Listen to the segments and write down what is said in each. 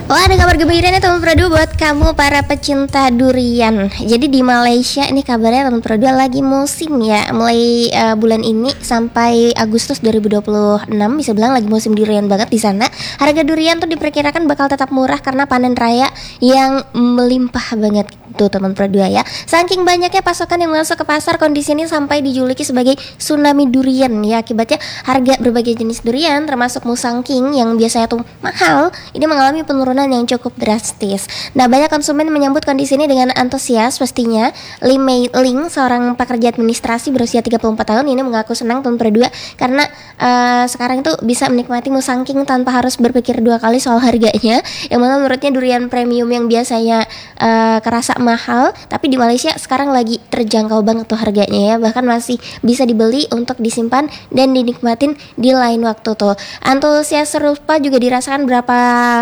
Wah, ada kabar gembira nih teman Produk buat kamu para pecinta durian. Jadi di Malaysia ini kabarnya teman Produk lagi musim ya. Mulai bulan ini sampai Agustus 2026 bisa bilang lagi musim durian banget di sana. Harga durian tuh diperkirakan bakal tetap murah karena panen raya yang melimpah banget tuh teman Produk ya. Saking banyaknya pasokan yang masuk ke pasar, kondisi ini sampai dijuluki sebagai tsunami durian ya. Akibatnya harga berbagai jenis durian termasuk Musang King yang biasanya tuh mahal ini mengalami penurunan yang cukup drastis. Nah, banyak konsumen menyambut kondisi ini dengan antusias pastinya. Lee Mei Ling, seorang pekerja administrasi berusia 34 tahun ini mengaku senang tahun berdua karena sekarang itu bisa menikmati Musang King tanpa harus berpikir dua kali soal harganya. Yang mana menurutnya durian premium yang biasanya kerasa mahal, tapi di Malaysia sekarang lagi terjangkau banget tuh harganya ya. Bahkan masih bisa dibeli untuk disimpan dan dinikmatin di lain waktu tuh. Antusias serupa juga dirasakan berapa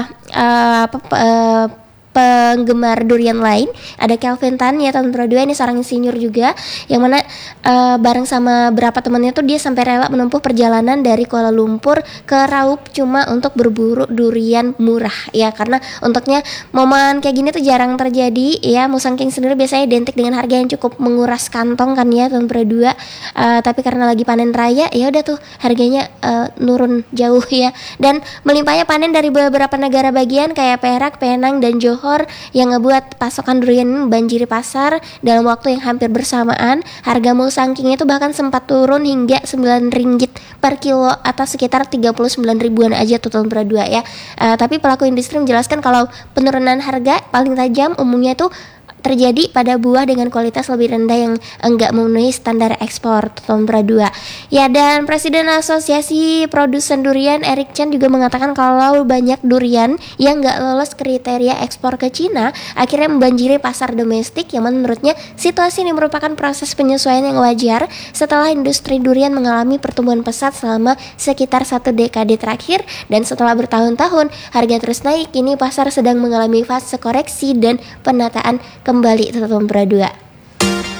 penggemar durian lain. Ada Kelvin Tan ya tahun 2002, ini seorang insinyur juga yang mana bareng sama beberapa temannya tuh dia sampai rela menempuh perjalanan dari Kuala Lumpur ke Raub cuma untuk berburu durian murah ya, karena untuknya momen kayak gini tuh jarang terjadi ya. Musang King sendiri biasanya identik dengan harga yang cukup menguras kantong kan ya tahun 2002, tapi karena lagi panen raya ya udah tuh harganya nurun jauh ya. Dan melimpahnya panen dari beberapa negara bagian kayak Perak, Penang dan Johor yang ngebuat pasokan durian banjiri pasar dalam waktu yang hampir bersamaan. Harga Musang King itu bahkan sempat turun hingga 9 ringgit per kilo atau sekitar 39 ribuan aja tuh tahun berdua ya. Tapi pelaku industri menjelaskan kalau penurunan harga paling tajam umumnya itu terjadi pada buah dengan kualitas lebih rendah yang enggak memenuhi standar ekspor tahun berdua ya. Dan Presiden Asosiasi Produsen Durian Eric Chan juga mengatakan kalau banyak durian yang enggak lolos kriteria ekspor ke Cina akhirnya membanjiri pasar domestik, yang menurutnya situasi ini merupakan proses penyesuaian yang wajar setelah industri durian mengalami pertumbuhan pesat selama sekitar 1 dekade terakhir. Dan setelah bertahun-tahun harga terus naik, kini pasar sedang mengalami fase koreksi dan penataan kembali teman-teman berdua.